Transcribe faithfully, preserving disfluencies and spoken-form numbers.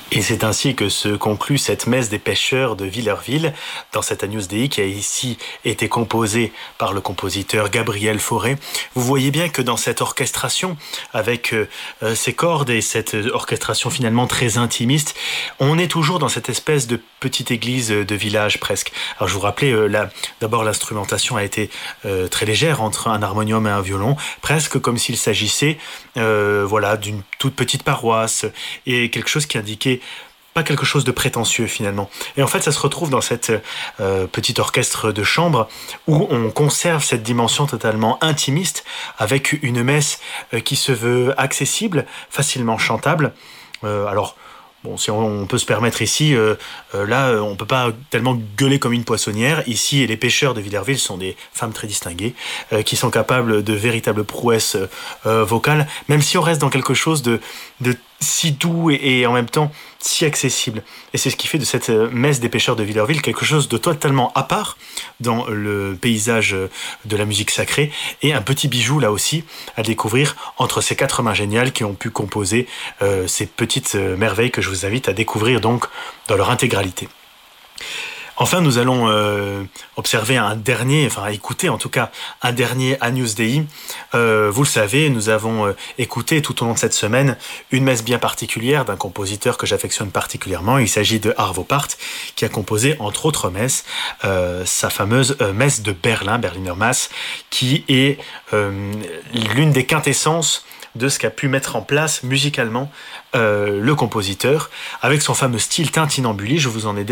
Et c'est ainsi que se conclut cette messe des pêcheurs de Villerville, dans cet Agnus Dei qui a ici été composée par le compositeur Gabriel Fauré. Vous voyez bien que dans cette orchestration, avec euh, ces cordes et cette orchestration finalement très intimiste, on est toujours dans cette espèce de petite église de village presque. Alors je vous rappelais, euh, là, d'abord l'instrumentation a été euh, très légère entre un harmonium et un violon, presque comme s'il s'agissait euh, voilà, d'une toute petite paroisse et quelque chose qui indiquait pas quelque chose de prétentieux finalement. Et en fait, ça se retrouve dans cette euh, petit orchestre de chambre où on conserve cette dimension totalement intimiste avec une messe euh, qui se veut accessible, facilement chantable. Euh, alors, bon, si on, on peut se permettre ici, euh, euh, là, on peut pas tellement gueuler comme une poissonnière. Ici, les pêcheurs de Villerville sont des femmes très distinguées euh, qui sont capables de véritables prouesses euh, vocales, même si on reste dans quelque chose de, de si doux et, et en même temps si accessible. Et c'est ce qui fait de cette messe des pêcheurs de Villerville quelque chose de totalement à part dans le paysage de la musique sacrée et un petit bijou là aussi à découvrir entre ces quatre mains géniales qui ont pu composer euh, ces petites merveilles que je vous invite à découvrir donc dans leur intégralité. Enfin, nous allons euh, observer un dernier, enfin écouter en tout cas un dernier Agnus Dei. Euh, vous le savez, nous avons euh, écouté tout au long de cette semaine une messe bien particulière d'un compositeur que j'affectionne particulièrement. Il s'agit de Arvo Pärt, qui a composé entre autres messes euh, sa fameuse euh, messe de Berlin, Berliner Mass, qui est euh, l'une des quintessences de ce qu'a pu mettre en place musicalement euh, le compositeur avec son fameux style tintinambuli. Je vous en ai